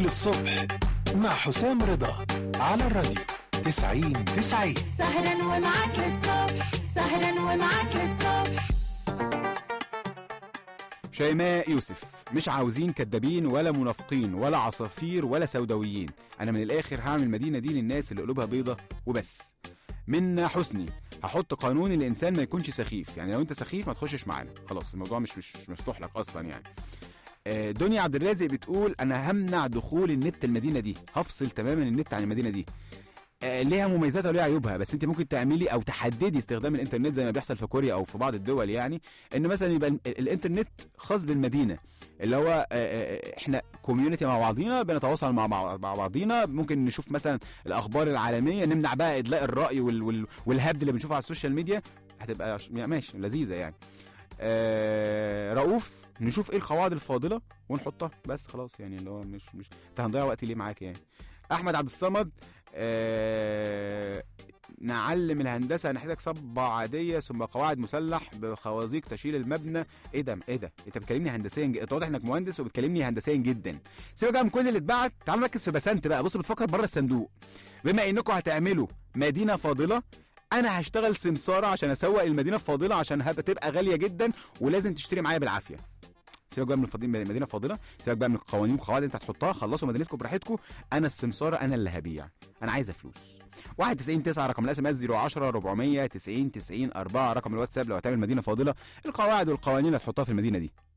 للصبح مع حسام رضا على الراديو 90-90. سهرا ومعاك للصبح، سهرا ومعاك للصبح. شيماء يوسف: مش عاوزين كدابين ولا منافقين ولا عصافير ولا سوداويين، انا من الاخر هعمل المدينه دي للناس اللي قلوبها بيضه وبس. من حسني: هحط قانون الانسان ما يكونش سخيف، يعني لو انت سخيف ما تخشش معانا، خلاص الموضوع مش مفتوح لك اصلا يعني. دنيا عبد الرازق بتقول: انا همنع دخول النت المدينه دي، هفصل تماما النت عن المدينه دي. ليها مميزاتها وليها عيوبها، بس انت ممكن تعملي او تحددي استخدام الانترنت زي ما بيحصل في كوريا او في بعض الدول، يعني ان مثلا يبقى الانترنت خاص بالمدينه، اللي هو احنا كوميونتي مع بعضينا، بنتواصل مع بعضينا، ممكن نشوف مثلا الاخبار العالميه، نمنع بقى ادلاء الراي والهبد اللي بنشوفه على السوشيال ميديا، هتبقى ماشي لذيذه يعني. رؤوف: نشوف ايه القواعد الفاضله ونحطها بس خلاص، يعني اللي هو مش انت هنضيع وقت ليه معاك يعني. احمد عبد الصمد: نعلم الهندسه نحتاج صبة عاديه ثم قواعد مسلح بخوازيق تشيل المبنى. ايه ده انت بتكلمني هندسيا انت واضح انك مهندس وبتكلمني هندسيا جدا. سيبك بقى من كل اللي اتبعت، تعالوا نركز في بسنت بقى. بص، بتفكر بره الصندوق. بما انكم هتعملوا مدينه فاضله، انا هشتغل سمساره عشان اسوق المدينه الفاضله، عشان هتبقى غاليه جدا ولازم تشتري معايا بالعافيه. سيبك بقى من المدينه الفاضله، سيبك بقى من القوانين والقواعد انت هتحطها، خلصوا مدينتكم براحتكم، انا السمساره انا اللي هبيع، انا عايزه فلوس. 91-9 رقم الاس ام اس، 010-490-90-4 رقم الواتساب لو هتعمل مدينه فاضله. القواعد والقوانين اللي هتحطها في المدينه دي